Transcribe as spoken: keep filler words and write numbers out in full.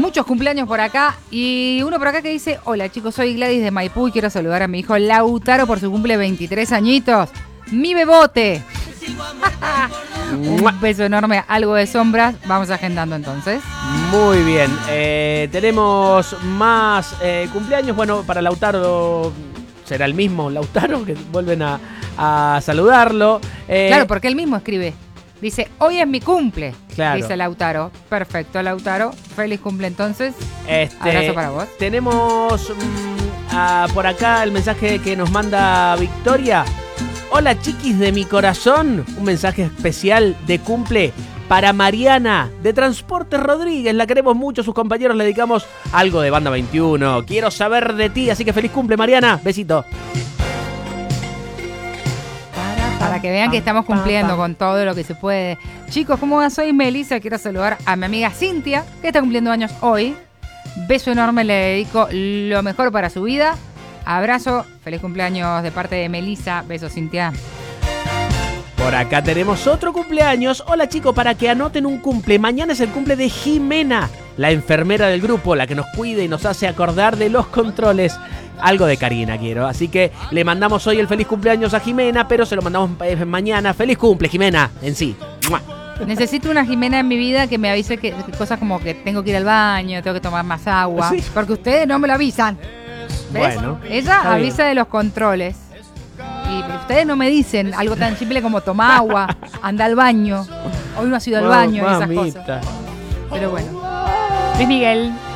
muchos cumpleaños por acá y uno por acá que dice: hola chicos, soy Gladys de Maipú y quiero saludar a mi hijo Lautaro por su cumple veintitrés añitos. ¡Mi bebote! Un beso enorme, algo de sombras. Vamos agendando entonces. Muy bien, eh, tenemos más eh, cumpleaños. Bueno, para Lautaro será el mismo Lautaro, que vuelven a, a saludarlo. Eh, Claro, porque él mismo escribe. Dice: hoy es mi cumple. Claro. Dice Lautaro. Perfecto, Lautaro. Feliz cumple entonces. Este, Abrazo para vos. Tenemos mm, a, por acá el mensaje que nos manda Victoria. Hola chiquis de mi corazón. Un mensaje especial de cumple para Mariana de Transportes Rodríguez. La queremos mucho, sus compañeros le dedicamos algo de Banda veintiuno. Quiero saber de ti, así que feliz cumple, Mariana. Besito. Para que vean que estamos cumpliendo con todo lo que se puede. Chicos, ¿cómo va? Soy Melissa. Quiero saludar a mi amiga Cintia, que está cumpliendo años hoy. Beso enorme, le dedico lo mejor para su vida. Abrazo, feliz cumpleaños de parte de Melissa. Besos, Cintia. Por acá tenemos otro cumpleaños. Hola chicos, para que anoten un cumple. Mañana es el cumple de Jimena, la enfermera del grupo, la que nos cuida y nos hace acordar de los controles. Algo de Karina quiero, así que le mandamos hoy el feliz cumpleaños a Jimena, pero se lo mandamos eh, mañana. Feliz cumple, Jimena, en sí. ¡Mua! Necesito una Jimena en mi vida que me avise que, que cosas como que tengo que ir al baño, tengo que tomar más agua, Sí. porque ustedes no me lo avisan. ¿Ves? Bueno, ella está avisa bien. de los controles y ustedes no me dicen algo tan simple como toma agua, anda al baño, hoy no has ido al baño y esas cosas. Mamita. Pero bueno, Luis Miguel.